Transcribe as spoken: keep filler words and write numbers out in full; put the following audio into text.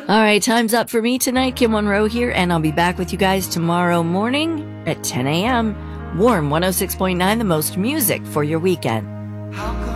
All right, time's up for me tonight. Kim Monroe here, and I'll be back with you guys tomorrow morning at ten a.m. Warm one oh six point nine, the most music for your weekend. How come